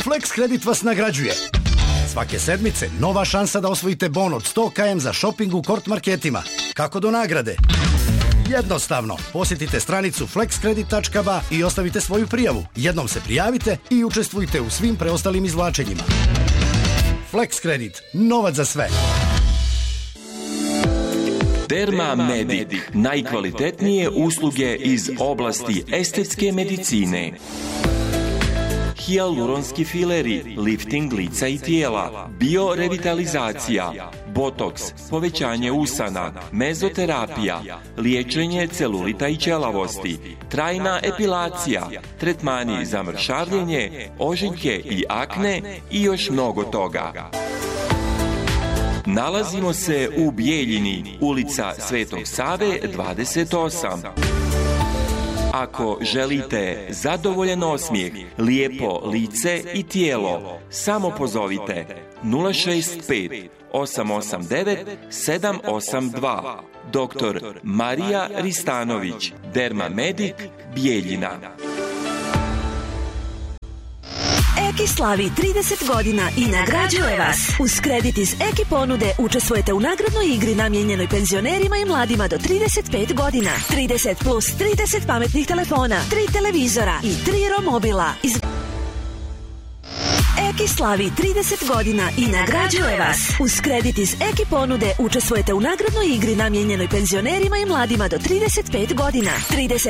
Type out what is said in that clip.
Flex Credit vas nagrađuje. Svake sedmice nova šansa da osvojite bon od 100 km za shopping u Kort marketima. Kako do nagrade? Jednostavno, posjetite stranicu flexcredit.ba i ostavite svoju prijavu. Jednom se prijavite i učestvujte u svim preostalim izvlačenjima. Flex Credit. Novac za sve. Derma Medic. Najkvalitetnije usluge iz oblasti estetske medicine. Hijaluronski fileri, lifting lica i tijela, biorevitalizacija, botoks, povećanje usana, mezoterapija, liječenje celulita i ćelavosti, trajna epilacija, tretmani za mršavljenje, ožiljke i akne i još mnogo toga. Nalazimo se u Bijeljini, ulica Svetog Save 28. Ako želite zadovoljan osmijeh, lijepo lice i tijelo, samo pozovite 065 889 782. Dr. Marija Ristanović, Derma Medic, Bijeljina. Eki slavi 30 godina i nagrađuje vas. Uz kredit iz Eki ponude učestvujete u nagradnoj igri namijenjenoj penzionerima i mladima do 35 godina. 30 plus 30 pametnih telefona, 3 televizora i 3 romobila. Eki slavi 30 godina i nagrađuje vas. Uz kredit iz Eki ponude učestvujete u nagradnoj igri namijenjenoj penzionerima i mladima do 35 godina. 30